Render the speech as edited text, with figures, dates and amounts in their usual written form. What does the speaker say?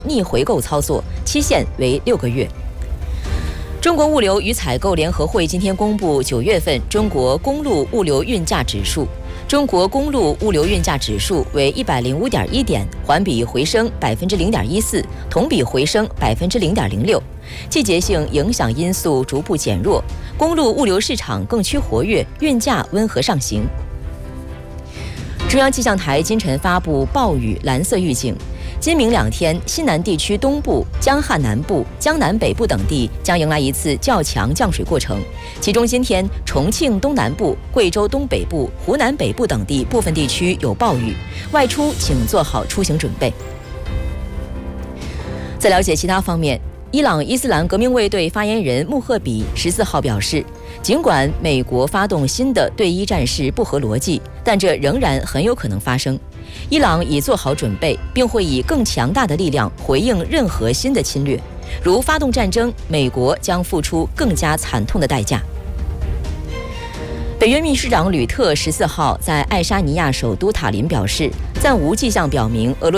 逆回购操作，期限为6个月。中国物流与采购联合会今天公布9月份中国公路物流运价指数。中国公路物流运价指数为105.1点，环比回升0.14%，同比回升0.06%。季节性影响因素逐步减弱，公路物流市场更趋活跃，运价温和上行。中央气象台今晨发布暴雨蓝色预警。今明2天，西南地区东部、江汉南部、江南北部等地将迎来一次较强降水过程。其中，今天重庆东南部、贵州东北部、湖南北部等地部分地区有暴雨，外出请做好出行准备。在了解其他方面，伊朗伊斯兰革命卫队发言人穆赫比14号表示，尽管美国发动新的对伊战事不合逻辑，但这仍然很有可能发生。伊朗已做好准备，并会以更强大的力量回应任何新的侵略，如发动战争，美国将付出更加惨痛的代价。北约秘书长吕特14号在爱沙尼亚首都塔林表示，暂无迹象表明俄罗